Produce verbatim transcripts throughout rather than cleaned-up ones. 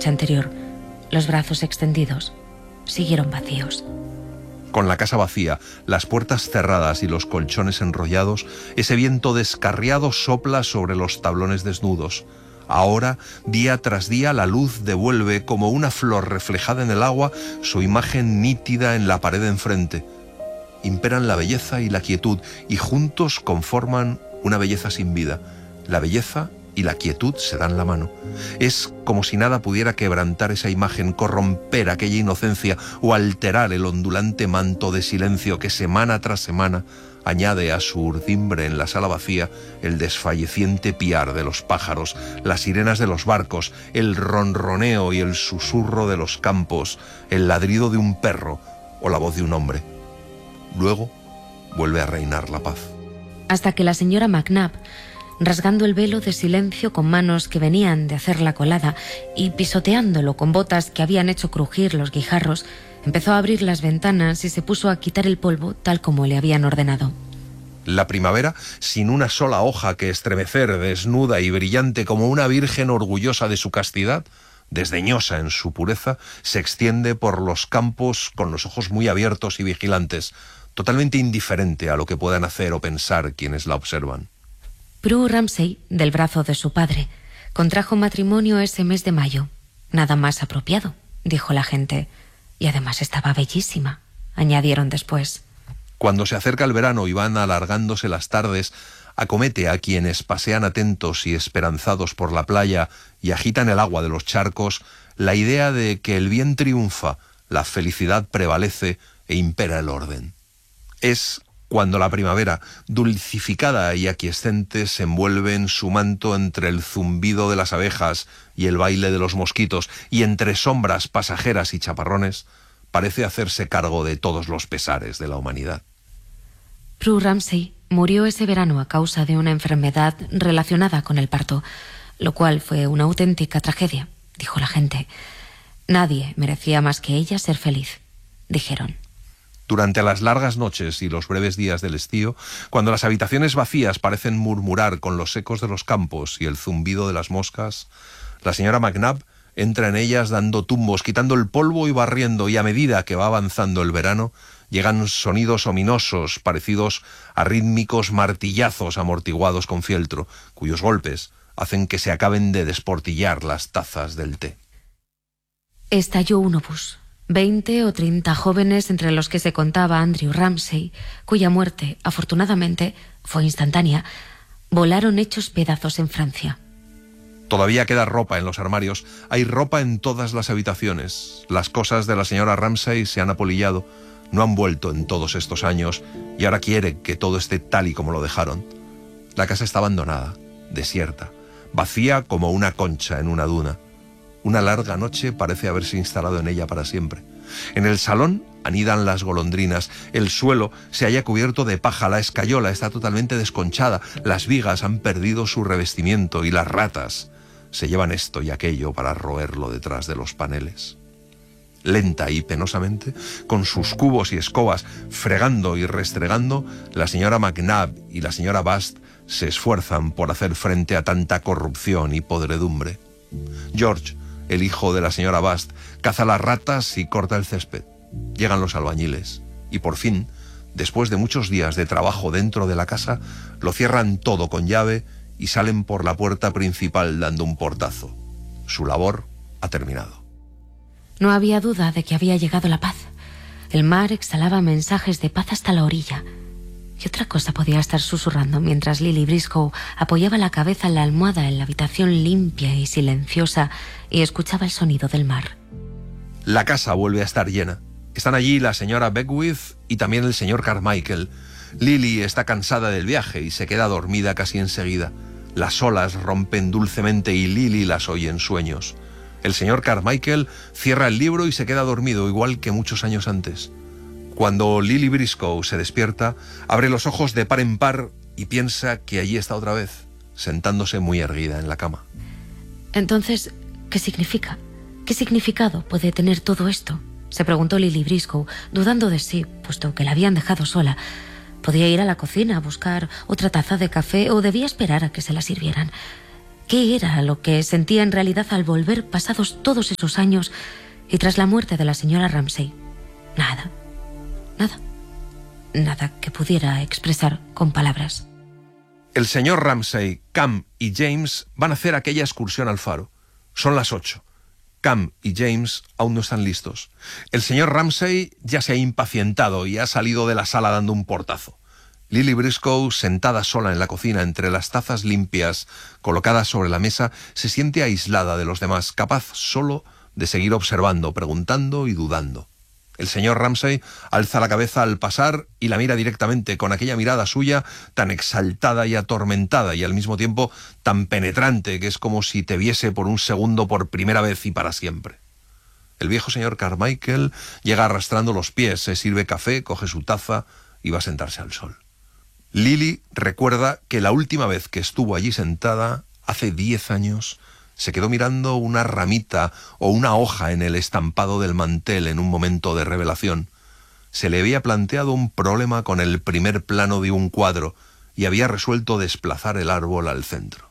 noche anterior. Los brazos extendidos siguieron vacíos. Con la casa vacía, las puertas cerradas y los colchones enrollados, ese viento descarriado sopla sobre los tablones desnudos. Ahora, día tras día, la luz devuelve, como una flor reflejada en el agua, su imagen nítida en la pared de enfrente. Imperan la belleza y la quietud, y juntos conforman una belleza sin vida. La belleza y la quietud se dan la mano. Es como si nada pudiera quebrantar esa imagen, corromper aquella inocencia o alterar el ondulante manto de silencio que semana tras semana añade a su urdimbre en la sala vacía el desfalleciente piar de los pájaros, las sirenas de los barcos, el ronroneo y el susurro de los campos, el ladrido de un perro o la voz de un hombre. Luego vuelve a reinar la paz. Hasta que la señora McNabb, rasgando el velo de silencio con manos que venían de hacer la colada y pisoteándolo con botas que habían hecho crujir los guijarros, empezó a abrir las ventanas y se puso a quitar el polvo tal como le habían ordenado. La primavera, sin una sola hoja que estremecer, desnuda y brillante como una virgen orgullosa de su castidad, desdeñosa en su pureza, se extiende por los campos con los ojos muy abiertos y vigilantes, totalmente indiferente a lo que puedan hacer o pensar quienes la observan. Prue Ramsay, del brazo de su padre, contrajo matrimonio ese mes de mayo. Nada más apropiado, dijo la gente. Y además estaba bellísima, añadieron después. Cuando se acerca el verano y van alargándose las tardes, acomete a quienes pasean atentos y esperanzados por la playa y agitan el agua de los charcos la idea de que el bien triunfa, la felicidad prevalece e impera el orden. Es cuando la primavera, dulcificada y aquiescente, se envuelve en su manto entre el zumbido de las abejas y el baile de los mosquitos, y entre sombras pasajeras y chaparrones, parece hacerse cargo de todos los pesares de la humanidad. Prue Ramsay murió ese verano a causa de una enfermedad relacionada con el parto, lo cual fue una auténtica tragedia, dijo la gente. Nadie merecía más que ella ser feliz, dijeron. Durante las largas noches y los breves días del estío, cuando las habitaciones vacías parecen murmurar con los ecos de los campos y el zumbido de las moscas, la señora McNabb entra en ellas dando tumbos, quitando el polvo y barriendo, y a medida que va avanzando el verano, llegan sonidos ominosos parecidos a rítmicos martillazos amortiguados con fieltro, cuyos golpes hacen que se acaben de desportillar las tazas del té. Estalló un obús. Veinte o treinta jóvenes, entre los que se contaba Andrew Ramsay, cuya muerte, afortunadamente, fue instantánea, volaron hechos pedazos en Francia. Todavía queda ropa en los armarios, hay ropa en todas las habitaciones. Las cosas de la señora Ramsay se han apolillado, no han vuelto en todos estos años, y ahora quiere que todo esté tal y como lo dejaron. La casa está abandonada, desierta, vacía como una concha en una duna. Una larga noche parece haberse instalado en ella para siempre. En el salón anidan las golondrinas, el suelo se halla cubierto de paja, la escayola está totalmente desconchada, las vigas han perdido su revestimiento y las ratas se llevan esto y aquello para roerlo detrás de los paneles. Lenta y penosamente, con sus cubos y escobas, fregando y restregando, la señora McNabb y la señora Bast se esfuerzan por hacer frente a tanta corrupción y podredumbre. George, el hijo de la señora Bast, caza las ratas y corta el césped. Llegan los albañiles y por fin, después de muchos días de trabajo dentro de la casa, lo cierran todo con llave y salen por la puerta principal dando un portazo. Su labor ha terminado. No había duda de que había llegado la paz. El mar exhalaba mensajes de paz hasta la orilla. ¿Qué otra cosa podía estar susurrando mientras Lily Briscoe apoyaba la cabeza en la almohada en la habitación limpia y silenciosa y escuchaba el sonido del mar? La casa vuelve a estar llena. Están allí la señora Beckwith y también el señor Carmichael. Lily está cansada del viaje y se queda dormida casi enseguida. Las olas rompen dulcemente y Lily las oye en sueños. El señor Carmichael cierra el libro y se queda dormido, igual que muchos años antes. Cuando Lily Briscoe se despierta, abre los ojos de par en par y piensa que allí está otra vez, sentándose muy erguida en la cama. Entonces, ¿qué significa? ¿Qué significado puede tener todo esto? Se preguntó Lily Briscoe, dudando de sí, puesto que la habían dejado sola. ¿Podía ir a la cocina a buscar otra taza de café o debía esperar a que se la sirvieran? ¿Qué era lo que sentía en realidad al volver pasados todos esos años y tras la muerte de la señora Ramsay? Nada, nada, nada que pudiera expresar con palabras. El señor Ramsay, Cam y James van a hacer aquella excursión al faro. Son las ocho. Cam y James aún no están listos. El señor Ramsay ya se ha impacientado y ha salido de la sala dando un portazo. Lily Briscoe, sentada sola en la cocina entre las tazas limpias colocadas sobre la mesa, se siente aislada de los demás, capaz solo de seguir observando, preguntando y dudando. El señor Ramsay alza la cabeza al pasar y la mira directamente con aquella mirada suya tan exaltada y atormentada y al mismo tiempo tan penetrante que es como si te viese por un segundo por primera vez y para siempre. El viejo señor Carmichael llega arrastrando los pies, se sirve café, coge su taza y va a sentarse al sol. Lily recuerda que la última vez que estuvo allí sentada, hace diez años, se quedó mirando una ramita o una hoja en el estampado del mantel en un momento de revelación. Se le había planteado un problema con el primer plano de un cuadro y había resuelto desplazar el árbol al centro.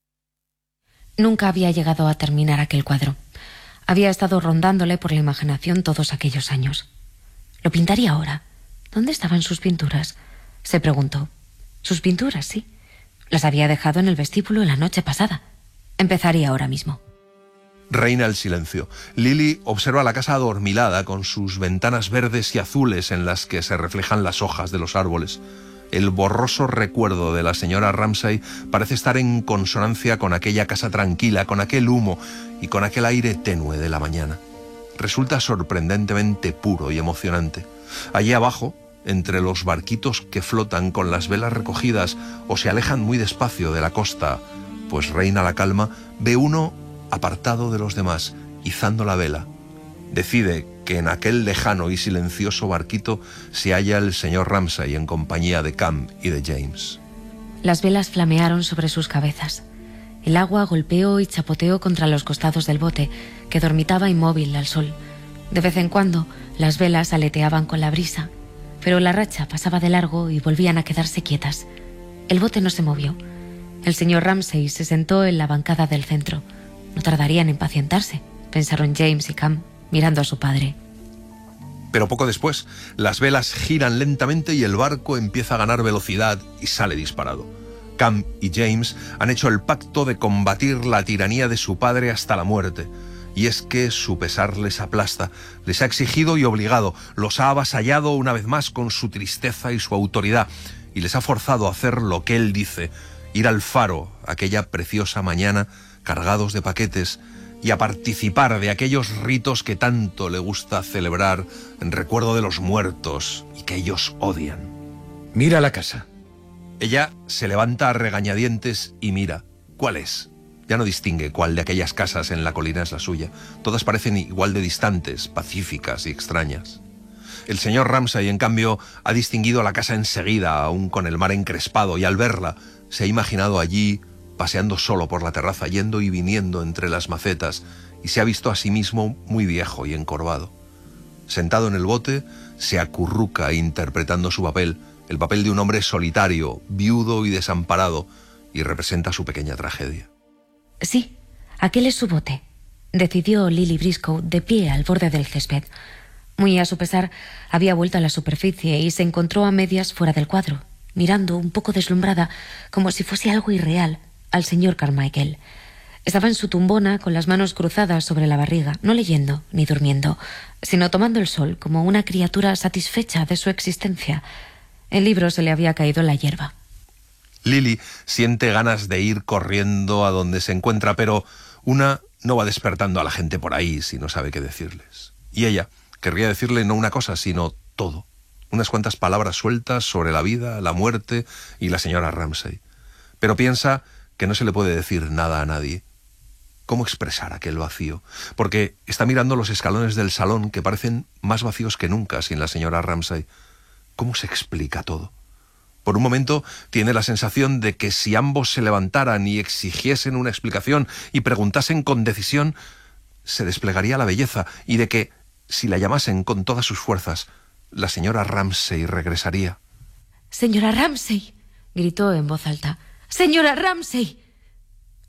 Nunca había llegado a terminar aquel cuadro. Había estado rondándole por la imaginación todos aquellos años. ¿Lo pintaría ahora? ¿Dónde estaban sus pinturas?, se preguntó. Sus pinturas, sí. Las había dejado en el vestíbulo la noche pasada. Empezaría ahora mismo. Reina el silencio. Lily observa la casa adormilada con sus ventanas verdes y azules en las que se reflejan las hojas de los árboles. El borroso recuerdo de la señora Ramsay parece estar en consonancia con aquella casa tranquila, con aquel humo y con aquel aire tenue de la mañana. Resulta sorprendentemente puro y emocionante. Allí abajo, entre los barquitos que flotan con las velas recogidas o se alejan muy despacio de la costa, pues reina la calma, ve uno apartado de los demás, izando la vela. Decide que en aquel lejano y silencioso barquito se halla el señor Ramsay en compañía de Cam y de James. Las velas flamearon sobre sus cabezas. El agua golpeó y chapoteó contra los costados del bote, que dormitaba inmóvil al sol. De vez en cuando, las velas aleteaban con la brisa, pero la racha pasaba de largo y volvían a quedarse quietas. El bote no se movió. El señor Ramsay se sentó en la bancada del centro. No tardarían en impacientarse, pensaron James y Cam, mirando a su padre. Pero poco después, las velas giran lentamente y el barco empieza a ganar velocidad y sale disparado. Cam y James han hecho el pacto de combatir la tiranía de su padre hasta la muerte. Y es que su pesar les aplasta, les ha exigido y obligado, los ha avasallado una vez más con su tristeza y su autoridad, y les ha forzado a hacer lo que él dice, ir al faro aquella preciosa mañana cargados de paquetes y a participar de aquellos ritos que tanto le gusta celebrar en recuerdo de los muertos y que ellos odian. Mira la casa. Ella se levanta a regañadientes y mira. ¿Cuál es? Ya no distingue cuál de aquellas casas en la colina es la suya. Todas parecen igual de distantes, pacíficas y extrañas. El señor Ramsay, en cambio, ha distinguido la casa enseguida, aún con el mar encrespado, y al verla se ha imaginado allí, paseando solo por la terraza, yendo y viniendo entre las macetas, y se ha visto a sí mismo muy viejo y encorvado. Sentado en el bote, se acurruca interpretando su papel, el papel de un hombre solitario, viudo y desamparado, y representa su pequeña tragedia. Sí, aquel es su bote, decidió Lily Briscoe de pie al borde del césped. Muy a su pesar, había vuelto a la superficie y se encontró a medias fuera del cuadro, mirando un poco deslumbrada, como si fuese algo irreal, al señor Carmichael. Estaba en su tumbona con las manos cruzadas sobre la barriga, no leyendo ni durmiendo, sino tomando el sol como una criatura satisfecha de su existencia. El libro se le había caído en la hierba. Lily siente ganas de ir corriendo a donde se encuentra, pero una no va despertando a la gente por ahí si no sabe qué decirles. Y ella querría decirle no una cosa, sino todo. Unas cuantas palabras sueltas sobre la vida, la muerte y la señora Ramsay. Pero piensa que no se le puede decir nada a nadie. ¿Cómo expresar aquel vacío? Porque está mirando los escalones del salón que parecen más vacíos que nunca sin la señora Ramsay. ¿Cómo se explica todo? Por un momento tiene la sensación de que si ambos se levantaran y exigiesen una explicación y preguntasen con decisión, se desplegaría la belleza, y de que, si la llamasen con todas sus fuerzas, la señora Ramsay regresaría. «¡Señora Ramsay!», gritó en voz alta. «¡Señora Ramsay!».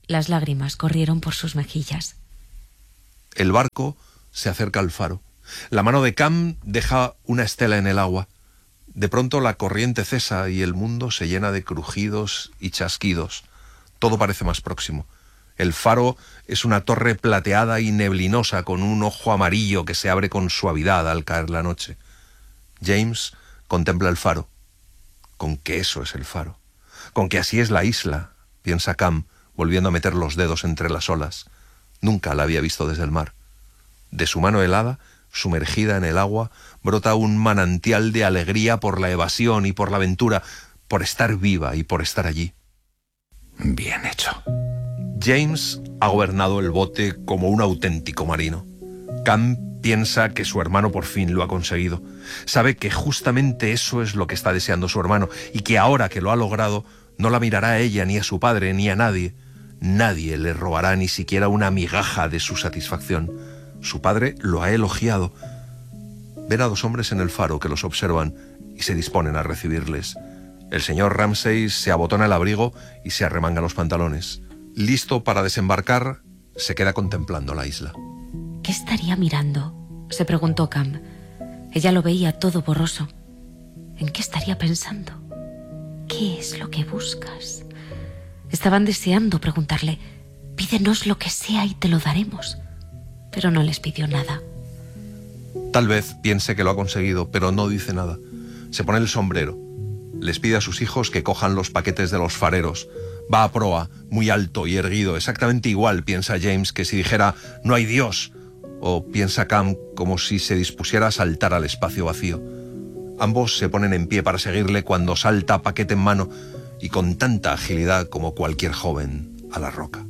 Las lágrimas corrieron por sus mejillas. El barco se acerca al faro. La mano de Cam deja una estela en el agua. De pronto la corriente cesa y el mundo se llena de crujidos y chasquidos. Todo parece más próximo. El faro es una torre plateada y neblinosa con un ojo amarillo que se abre con suavidad al caer la noche. James contempla el faro. ¿Con qué eso es el faro? ¿Con que así es la isla?, piensa Cam, volviendo a meter los dedos entre las olas. Nunca la había visto desde el mar. De su mano helada, sumergida en el agua, brota un manantial de alegría por la evasión y por la aventura, por estar viva y por estar allí. Bien hecho. James ha gobernado el bote como un auténtico marino. Cam piensa que su hermano por fin lo ha conseguido. Sabe que justamente eso es lo que está deseando su hermano y que ahora que lo ha logrado, no la mirará a ella, ni a su padre, ni a nadie. Nadie le robará ni siquiera una migaja de su satisfacción. Su padre lo ha elogiado. Ven a dos hombres en el faro que los observan y se disponen a recibirles. El señor Ramsay se abotona el abrigo y se arremanga los pantalones. Listo para desembarcar, se queda contemplando la isla. ¿Qué estaría mirando?, se preguntó Cam. Ella lo veía todo borroso. ¿En qué estaría pensando? ¿Qué es lo que buscas? Estaban deseando preguntarle: pídenos lo que sea y te lo daremos. Pero no les pidió nada. Tal vez piense que lo ha conseguido, pero no dice nada. Se pone el sombrero. Les pide a sus hijos que cojan los paquetes de los fareros. Va a proa, muy alto y erguido, exactamente igual, piensa James, que si dijera «no hay Dios», o piensa Cam como si se dispusiera a saltar al espacio vacío. Ambos se ponen en pie para seguirle cuando salta paquete en mano y con tanta agilidad como cualquier joven a la roca.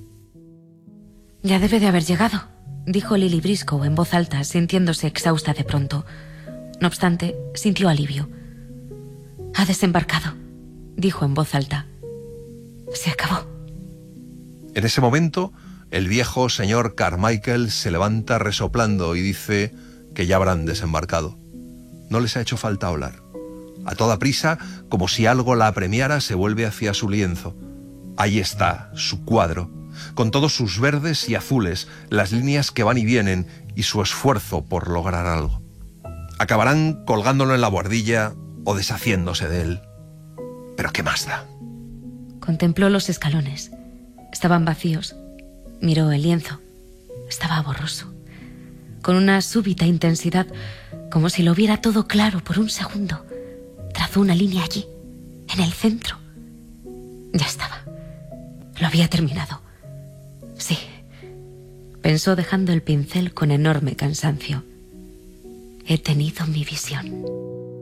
Ya debe de haber llegado, dijo Lily Briscoe en voz alta, sintiéndose exhausta de pronto. No obstante, sintió alivio. Ha desembarcado, dijo en voz alta. Se acabó. En ese momento, el viejo señor Carmichael se levanta resoplando y dice que ya habrán desembarcado. No les ha hecho falta hablar. A toda prisa, como si algo la apremiara, se vuelve hacia su lienzo. Ahí está, su cuadro, con todos sus verdes y azules, las líneas que van y vienen y su esfuerzo por lograr algo. Acabarán colgándolo en la buhardilla o deshaciéndose de él. Pero ¿qué más da? Contempló los escalones. Estaban vacíos. Miró el lienzo. Estaba borroso. Con una súbita intensidad, como si lo viera todo claro por un segundo, trazó una línea allí, en el centro. Ya estaba. Lo había terminado. Sí, pensó dejando el pincel con enorme cansancio. He tenido mi visión.